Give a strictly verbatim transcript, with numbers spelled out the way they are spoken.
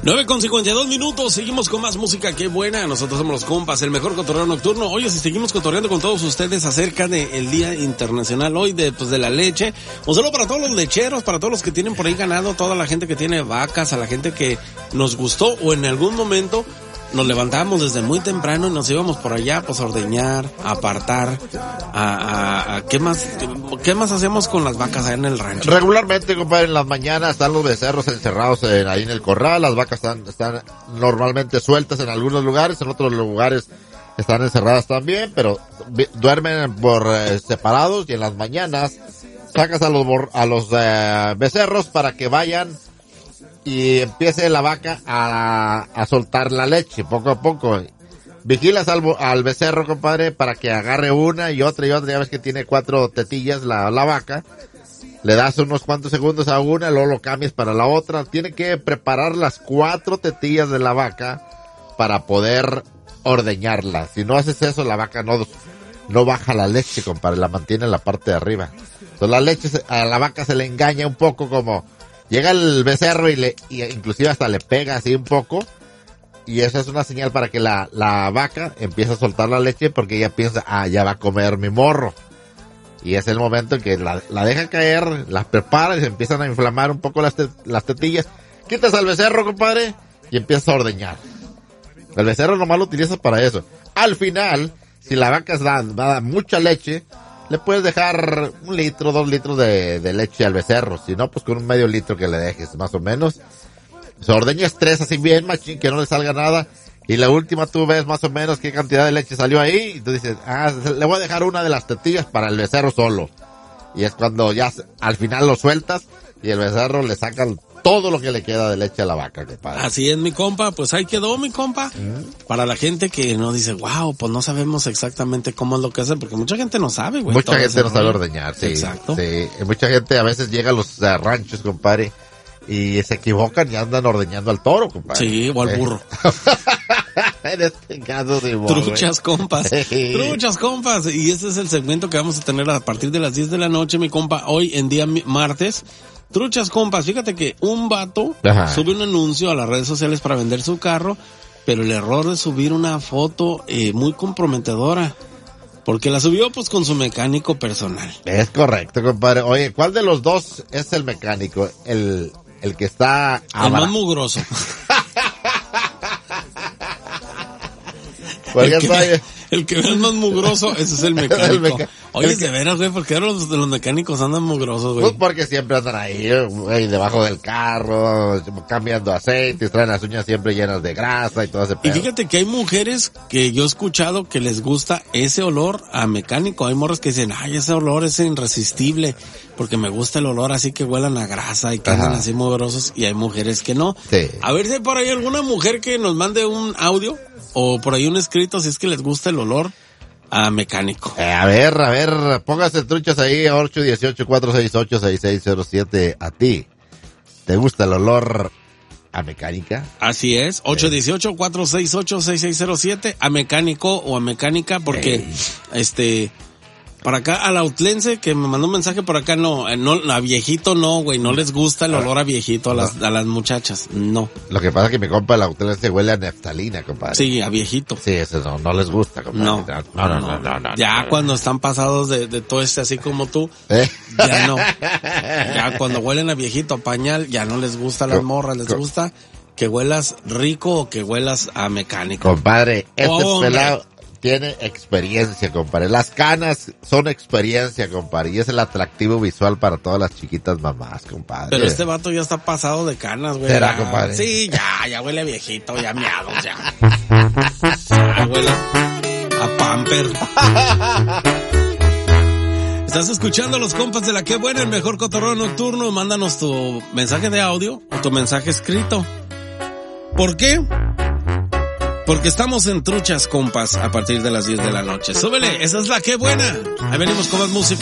nueve con cincuenta y dos minutos, seguimos con más música, qué buena, nosotros somos los compas, el mejor cotorreo nocturno. Oye, si seguimos cotorreando con todos ustedes acerca del Día Internacional hoy de, pues, de la leche. Un saludo para todos los lecheros, para todos los que tienen por ahí ganado, toda la gente que tiene vacas, a la gente que nos gustó o en algún momento nos levantábamos desde muy temprano y nos íbamos por allá, pues, a ordeñar, a apartar, a, a, a ¿qué más, qué más hacemos con las vacas allá en el rancho? Regularmente, compadre, en las mañanas están los becerros encerrados en, ahí en el corral, las vacas están, están normalmente sueltas en algunos lugares, en otros lugares están encerradas también, pero duermen por eh, separados, y en las mañanas sacas a los, a los eh, becerros para que vayan y empiece la vaca a, a soltar la leche poco a poco. Vigilas al, al becerro, compadre, para que agarre una y otra y otra. Ya ves que tiene cuatro tetillas la, la vaca. Le das unos cuantos segundos a una, luego lo cambias para la otra. Tiene que preparar las cuatro tetillas de la vaca para poder ordeñarla. Si no haces eso, la vaca no, no baja la leche, compadre, la mantiene en la parte de arriba. Entonces la leche, a la vaca se le engaña un poco, como llega el becerro y le, y inclusive hasta le pega así un poco, y eso es una señal para que la, la vaca empiece a soltar la leche, porque ella piensa, ah, ya va a comer mi morro. Y es el momento en que la, la deja caer, la prepara y se empiezan a inflamar un poco las, te, las tetillas. Quitas al becerro, compadre, y empiezas a ordeñar. El becerro nomás lo utilizas para eso. Al final, si la vaca da, da mucha leche, le puedes dejar un litro, dos litros de, de leche al becerro. Si no, pues con un medio litro que le dejes, más o menos. Se ordeñas tres así bien, machín, que no le salga nada. Y la última tú ves más o menos qué cantidad de leche salió ahí. Y tú dices, ah, le voy a dejar una de las tetillas para el becerro solo. Y es cuando ya al final lo sueltas y el becerro le saca todo lo que le queda de leche a la vaca, compadre. Así es, mi compa, pues ahí quedó, mi compa. ¿Mm? Para la gente que no dice, wow, pues no sabemos exactamente cómo es lo que hacer, porque mucha gente no sabe, güey. Mucha gente no sabe ordeñar, sí. Exacto. Sí, mucha gente a veces llega a los uh, ranchos, compadre, y se equivocan y andan ordeñando al toro, compadre. Sí, o al eh. burro. En este caso, sí, Truchas, compas. Sí. Truchas, compas. Y ese es el segmento que vamos a tener a partir de las diez de la noche, mi compa, hoy en día martes. Truchas, compas, fíjate que un vato Ajá. sube un anuncio a las redes sociales para vender su carro, pero el error de subir una foto eh, muy comprometedora, porque la subió pues con su mecánico personal. Es correcto, compadre. Oye, ¿cuál de los dos es el mecánico? El, el que está... El más mugroso. El que, el que ves más mugroso, ese es el mecánico. el meca- Oye, el que... de veras, güey, ¿por qué los, los mecánicos andan mugrosos, güey? Pues porque siempre andan ahí, güey, debajo del carro, cambiando aceite, traen las uñas siempre llenas de grasa y todo ese pedo. Y fíjate que hay mujeres que yo he escuchado que les gusta ese olor a mecánico. Hay morras que dicen, ay, ese olor es irresistible, porque me gusta el olor así que huelan a grasa y que Ajá. andan así mugrosos, y hay mujeres que no. Sí. A ver si hay por ahí alguna mujer que nos mande un audio o por ahí un escrito si es que les gusta el olor a mecánico. Eh, a ver, a ver, póngase truchas ahí, ocho uno ocho, cuatro seis ocho, seis seis cero siete. A ti, ¿te gusta el olor a mecánica? Así es, ocho uno ocho, cuatro seis ocho, seis seis cero siete, a mecánico o a mecánica, porque Ey. este... Para acá, al autlense que me mandó un mensaje por acá, no, no, a viejito no, güey, no les gusta el olor a viejito a las, a las muchachas, no. Lo que pasa es que mi compa el autlense huele a naftalina, compadre. Sí, a viejito. Sí, eso no, no les gusta, compadre. No, no, no, no, no, no Ya no, cuando están pasados de, de todo este así como tú, ¿Eh? ya no. Ya cuando huelen a viejito, a pañal, ya no les gusta a las morras, les gusta que huelas rico o que huelas a mecánico. Compadre, este oh, pelado tiene experiencia, compadre. Las canas son experiencia, compadre. Y es el atractivo visual para todas las chiquitas mamás, compadre. Pero este vato ya está pasado de canas, güey. ¿Será, compadre? Sí, ya, ya huele viejito, ya miados, ya. Ya huele a pamper. Estás escuchando los compas de la Que Buena, el mejor cotorreo nocturno. Mándanos tu mensaje de audio o tu mensaje escrito. ¿Por qué? Porque estamos en Truchas, compas, a partir de las diez de la noche. Súbele, esa es la Que Buena. Ahí venimos con más música.